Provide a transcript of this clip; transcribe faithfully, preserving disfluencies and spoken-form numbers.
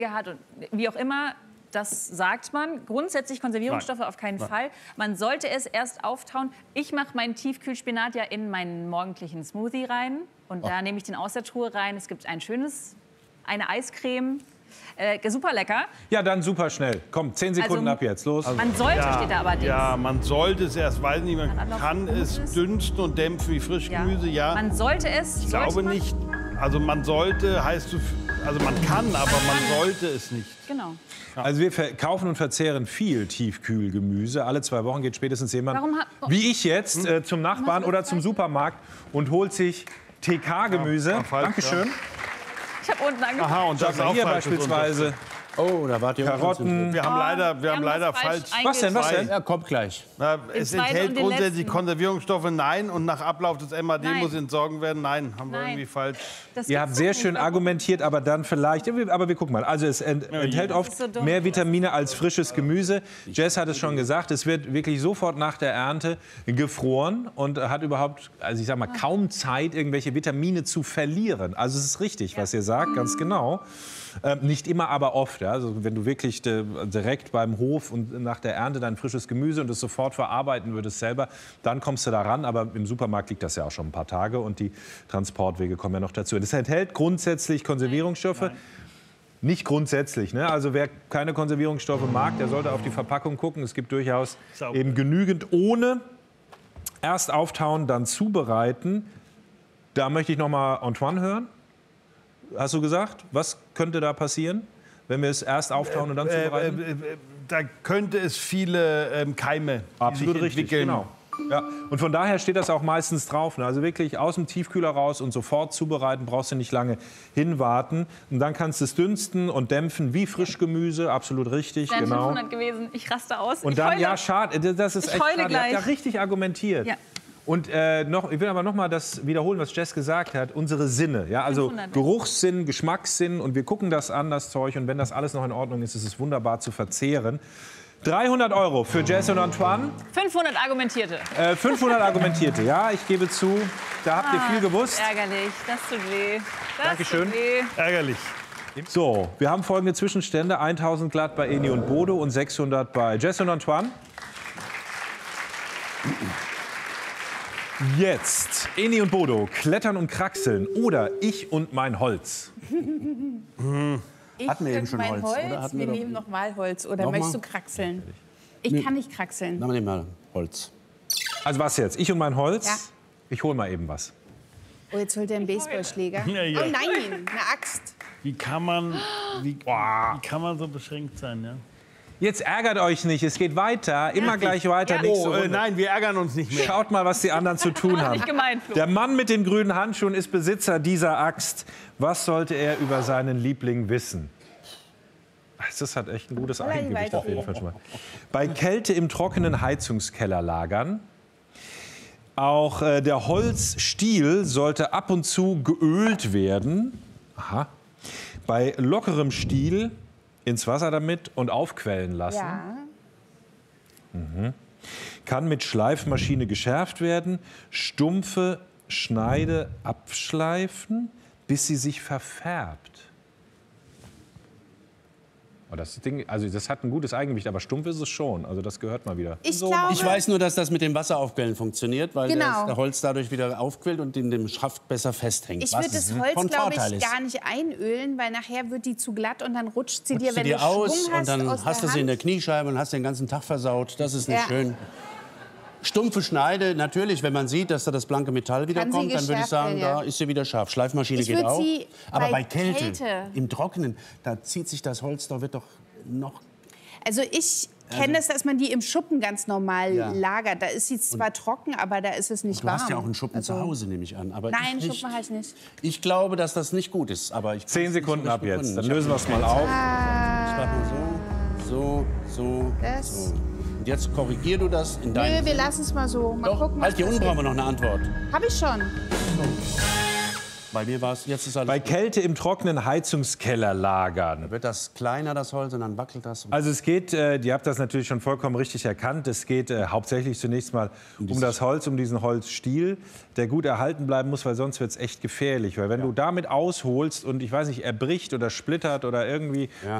hat und wie auch immer, das sagt man. Grundsätzlich Konservierungsstoffe Nein. auf keinen Nein. Fall. Man sollte es erst auftauen. Ich mache meinen Tiefkühlspinat ja in meinen morgendlichen Smoothie rein. Und oh. da nehme ich den aus der Truhe rein. Es gibt ein schönes, eine Eiscreme. Äh, super lecker. Ja, dann super schnell. Komm, zehn Sekunden also, ab jetzt. Los. Also, man sollte, ja, steht da aber Ja, man sollte es erst, weiß nicht, man kann, kann es ist. dünsten und dämpfen wie Frischgemüse, ja. ja. Man sollte es. Ich glaube man? nicht. Also man sollte, heißt du, also man kann, aber man, man sollte es nicht. Genau. Ja. Also wir kaufen und verzehren viel Tiefkühlgemüse. Alle zwei Wochen geht spätestens jemand, oh. wie ich jetzt, äh, zum Nachbarn oder zum Supermarkt und holt sich T K-Gemüse. Ja, falsch, Dankeschön. Ja. Ich habe unten angefangen. Aha, und das auch hier beispielsweise. Oh, da wart ihr Karotten. Wir haben leider, wir wir haben haben leider falsch falsch. Was denn, was denn? Ja, kommt gleich. Na, es enthält grundsätzlich Konservierungsstoffe, nein. Und nach Ablauf des M A D Nein. muss entsorgen werden, nein. Haben wir Nein. irgendwie falsch. Das Ihr habt sehr schön argumentiert, aber dann vielleicht, aber wir gucken mal. Also es ent, enthält oft so dumm. mehr Vitamine als frisches Gemüse. Jess hat es schon gesagt, es wird wirklich sofort nach der Ernte gefroren und hat überhaupt, also ich sag mal, kaum Zeit, irgendwelche Vitamine zu verlieren. Also es ist richtig, was ihr sagt, ganz genau. Ähm, nicht immer, aber oft. Ja? Also wenn du wirklich de, direkt beim Hof und nach der Ernte dein frisches Gemüse und es sofort verarbeiten würdest selber, dann kommst du da ran. Aber im Supermarkt liegt das ja auch schon ein paar Tage und die Transportwege kommen ja noch dazu. Das enthält grundsätzlich Konservierungsstoffe. Nein. Nicht grundsätzlich. Ne? Also wer keine Konservierungsstoffe mag, der sollte auf die Verpackung gucken. Es gibt durchaus Sauber. eben genügend ohne erst auftauen, dann zubereiten. Da möchte ich noch mal Antoine hören. Hast du gesagt, was könnte da passieren, wenn wir es erst auftauen und dann zubereiten? Äh, äh, äh, da könnte es viele ähm, Keime Absolut die sich richtig, entwickeln. genau. Ja. Und von daher steht das auch meistens drauf. Ne? Also wirklich aus dem Tiefkühler raus und sofort zubereiten, brauchst du nicht lange hinwarten. Und dann kannst du es dünsten und dämpfen wie Frischgemüse, absolut richtig. Das wären genau. fünfhundert gewesen, ich raste aus. Und ich dann, heule. ja, schade, das ist ich echt heule schade. Ihr habt gleich. ja richtig argumentiert. Ja. Und äh, noch, ich will aber noch mal das wiederholen, was Jess gesagt hat. Unsere Sinne, ja, also Geruchssinn, Geschmackssinn, und wir gucken das an, das Zeug. Und wenn das alles noch in Ordnung ist, ist es wunderbar zu verzehren. dreihundert Euro für Jess und Antoine. fünfhundert Argumentierte. Äh, fünfhundert Argumentierte, ja, ich gebe zu. Da habt ihr Ah, viel gewusst. Ärgerlich, das tut weh. Das Dankeschön. Tut weh. Ärgerlich. So, wir haben folgende Zwischenstände. tausend glatt bei Eni und Bodo und sechshundert bei Jess und Antoine. Jetzt Eni und Bodo, klettern und kraxeln oder ich und mein Holz. Ich Hatten wir eben schon mein Holz, Holz, oder? Hatten wir wir nehmen noch mal Holz. Oder Noch möchtest mal? du kraxeln? Ich Nee. kann nicht kraxeln. Dann nehmen wir mal Holz. Also was jetzt? Ich und mein Holz? Ja. Ich hol mal eben was. Oh, jetzt holt er einen Baseballschläger. Ja, ja. Oh nein, eine Axt. Wie kann man, wie, wie kann man so beschränkt sein, ja? Jetzt ärgert euch nicht, es geht weiter, immer gleich weiter. Ja. Nächste Oh, äh, Runde. nein, wir ärgern uns nicht mehr. Schaut mal, was die anderen zu tun haben. Nicht gemein, Flo. Der Mann mit den grünen Handschuhen ist Besitzer dieser Axt. Was sollte er über seinen Liebling wissen? Das hat echt ein gutes Soll er die Eigengewicht auf jeden Fall weitergeben? schon mal. Bei Kälte im trockenen Heizungskeller lagern. Auch äh, der Holzstiel sollte ab und zu geölt werden. Aha. Bei lockerem Stiel ins Wasser damit und aufquellen lassen. Ja. Mhm. Kann mit Schleifmaschine geschärft werden. Stumpfe Schneide abschleifen, bis sie sich verfärbt. Oh, das Ding, also das hat ein gutes Eigengewicht, aber stumpf ist es schon. Also das gehört mal wieder. Ich glaube, Ich weiß nur, dass das mit dem Wasseraufquellen funktioniert, weil Genau. das, der Holz dadurch wieder aufquillt und in dem Schaft besser festhängt. ich was würde das Holz, von glaube Vorteil ich, ist. gar nicht einölen, weil nachher wird die zu glatt und dann rutscht sie Rutscht dir, sie wenn dir du Schwung aus hast, und dann aus hast du der sie in der Hand. Kniescheibe und hast den ganzen Tag versaut. Das ist nicht Ja. schön. Stumpfe Schneide, natürlich, wenn man sieht, dass da das blanke Metall wieder Kann sie kommt, dann würde ich geschärft sagen, werden, ja. da ist sie wieder scharf. Schleifmaschine Ich geht würd auch. sie Aber bei bei Kälte, Kälte- im Trockenen, da zieht sich das Holz, da wird doch noch... Also ich kenne es, dass man die im Schuppen ganz normal Ja. lagert. Da ist sie zwar trocken, aber da ist es nicht Du warm. hast ja auch einen Schuppen Also- zu Hause, nehme ich an. Aber Nein, ich nicht. Schuppen habe ich nicht. Ich glaube, dass das nicht gut ist. Aber ich Zehn kann's Sekunden nicht ab jetzt. begründen. Dann Ich hab lösen wir es mal nicht auf. Ich mach mal so, so, so, Das. so. Und jetzt korrigier du das in deinem... Nö, wir lassen es mal so. Mal Doch, gucken, halt, hier was unten brauchen wir noch eine Antwort. Habe ich schon. Bei mir war es, jetzt ist alles Bei gut. Kälte im trockenen Heizungskeller lagern. Wird das kleiner, das Holz, und dann wackelt das. Also es geht, äh, ihr habt das natürlich schon vollkommen richtig erkannt, es geht äh, hauptsächlich zunächst mal um das Holz, um diesen Holzstiel, der gut erhalten bleiben muss, weil sonst wird es echt gefährlich. Weil wenn ja. du damit ausholst und, ich weiß nicht, er bricht oder splittert oder irgendwie, ja.